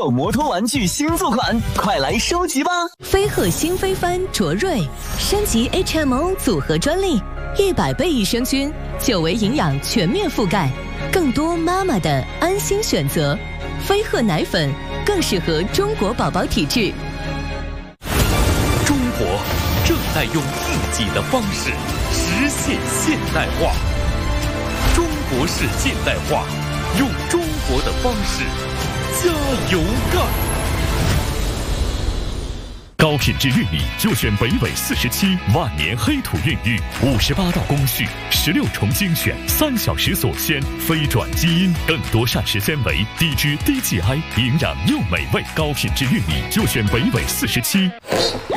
有摩托玩具新作款，快来收集吧！ 飞鹤新飞帆卓瑞升级 HMO 组合专利，100倍益生菌，9维营养全面覆盖，更多妈妈的安心选择。飞鹤奶粉更适合中国宝宝体质。 中国正在用自己的方式实现现代化。中国式现代化，用中国的方式加油干！高品质玉米就选北纬47万年黑土孕育，58道工序，16重精选，3小时锁鲜，非转基因，更多膳食纤维，低脂低 GI， 营养又美味。高品质玉米就选北纬47。